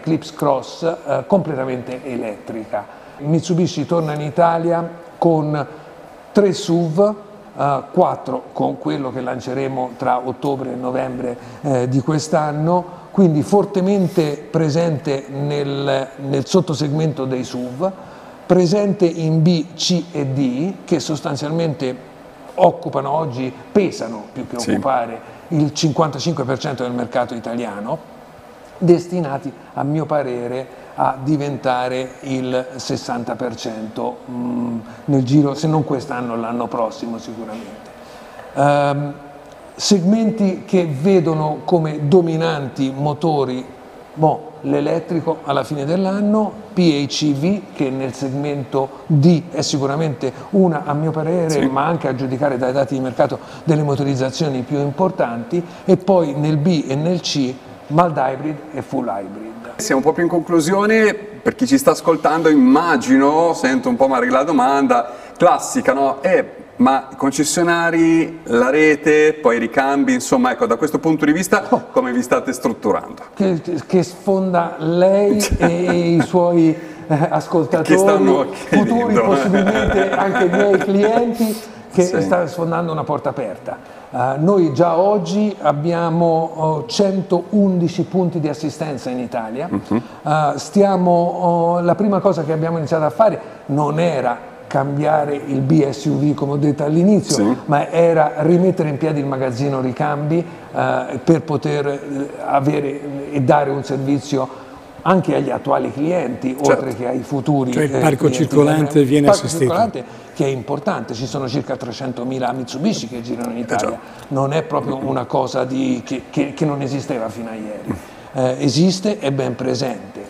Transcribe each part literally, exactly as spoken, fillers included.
Eclipse Cross eh, completamente elettrica. Mitsubishi torna in Italia con tre S U V, eh, quattro con quello che lanceremo tra ottobre e novembre eh, di quest'anno, quindi fortemente presente nel, nel sottosegmento dei S U V, presente in B, C e D, che sostanzialmente occupano oggi, pesano più che sì. occupare il cinquantacinque per cento del mercato italiano, destinati a mio parere a diventare il sessanta per cento mh, nel giro, se non quest'anno, l'anno prossimo sicuramente. Um, segmenti che vedono come dominanti motori, boh, l'elettrico alla fine dell'anno, P H E V che nel segmento D è sicuramente una, a mio parere, sì. ma anche a giudicare dai dati di mercato, delle motorizzazioni più importanti, e poi nel B e nel C mild hybrid e full hybrid. Siamo proprio in conclusione. Per chi ci sta ascoltando, immagino, sento un po' magari la domanda classica, no? Eh, ma i concessionari, la rete, poi i ricambi, insomma, ecco, da questo punto di vista come vi state strutturando? Che, che sfonda lei e i suoi eh, ascoltatori, che stanno futuri possibilmente anche i miei clienti, che sì. sta sfondando una porta aperta. Uh, noi già oggi abbiamo uh, centoundici punti di assistenza in Italia. Uh-huh. uh, stiamo, uh, la prima cosa che abbiamo iniziato a fare non era cambiare il B S U V come ho detto all'inizio, sì. ma era rimettere in piedi il magazzino ricambi uh, per poter uh, avere e dare un servizio anche agli attuali clienti, certo. oltre che ai futuri. Cioè il parco clienti. circolante viene parco assistito. Circolante che è importante, ci sono circa trecentomila Mitsubishi che girano in Italia, eh non è proprio una cosa di, che, che, che non esisteva fino a ieri, eh, esiste, è ben presente.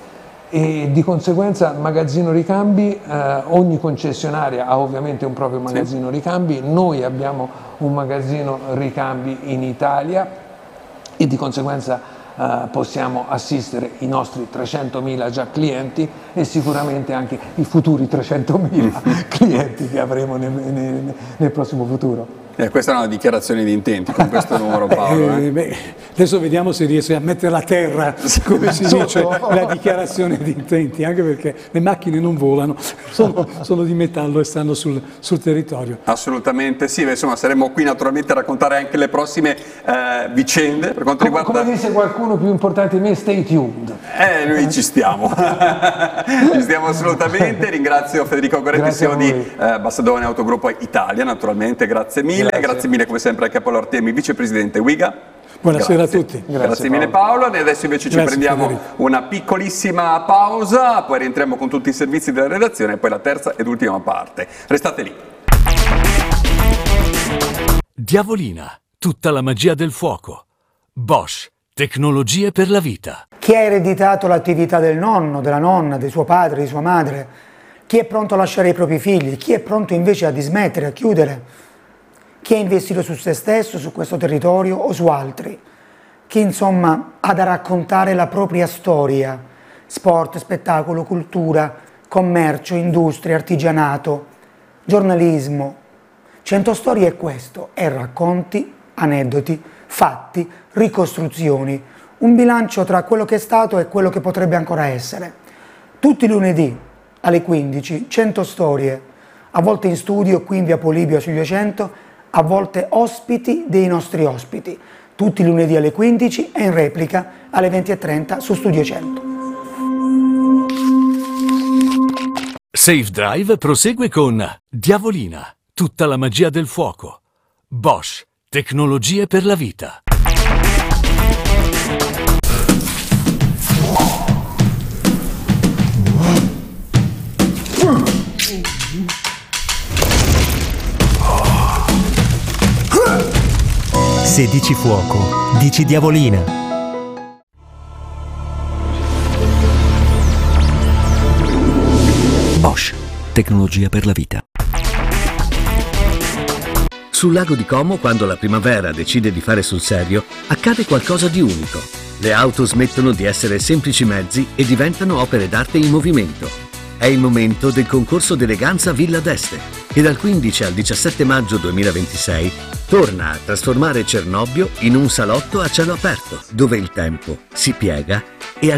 E di conseguenza magazzino ricambi, eh, ogni concessionaria ha ovviamente un proprio magazzino sì. ricambi, noi abbiamo un magazzino ricambi in Italia e di conseguenza Uh, possiamo assistere i nostri trecentomila già clienti e sicuramente anche i futuri trecentomila clienti che avremo nel, nel, nel prossimo futuro. Eh, questa è una dichiarazione di intenti con questo numero, Paolo. Eh? Eh, beh, adesso vediamo se riesce a mettere a terra, come si dice, la dichiarazione di intenti, anche perché le macchine non volano, sono, sono di metallo e stanno sul, sul territorio. Assolutamente sì, insomma saremo qui naturalmente a raccontare anche le prossime eh, vicende per quanto come, riguarda... Come disse qualcuno più importante di me, stay tuned. Eh, noi ci stiamo, ci stiamo assolutamente. Ringrazio Federico Goretti, C E O di eh, Bassadone Autogruppo Italia, naturalmente, grazie mille. Grazie. Grazie mille come sempre anche a Paolo Artemi, vicepresidente Wiga. Buonasera Grazie. a tutti. Grazie, Grazie mille Paolo. E adesso invece ci Grazie, prendiamo Federico. una piccolissima pausa, poi rientriamo con tutti i servizi della redazione e poi la terza ed ultima parte. Restate lì. Diavolina, tutta la magia del fuoco. Bosch, tecnologie per la vita. Chi ha ereditato l'attività del nonno, della nonna, di suo padre, di sua madre? Chi è pronto a lasciare i propri figli? Chi è pronto invece a dismettere, a chiudere? Chi ha investito su se stesso, su questo territorio o su altri? Chi insomma ha da raccontare la propria storia? Sport, spettacolo, cultura, commercio, industria, artigianato, giornalismo. Cento Storie è questo, è racconti, aneddoti, fatti, ricostruzioni, un bilancio tra quello che è stato e quello che potrebbe ancora essere. Tutti i lunedì alle quindici, Cento Storie, a volte in studio qui in via Polibio sui duecento, a volte ospiti dei nostri ospiti, tutti i lunedì alle quindici e in replica alle venti e trenta su Studio cento. Safe Drive prosegue con Diavolina, tutta la magia del fuoco. Bosch, tecnologie per la vita. Se dici fuoco, dici diavolina. Bosch, tecnologia per la vita. Sul lago di Como, quando la primavera decide di fare sul serio, accade qualcosa di unico. Le auto smettono di essere semplici mezzi e diventano opere d'arte in movimento. È il momento del concorso d'eleganza Villa d'Este e dal quindici al diciassette maggio duemilaventisei torna a trasformare Cernobbio in un salotto a cielo aperto dove il tempo si piega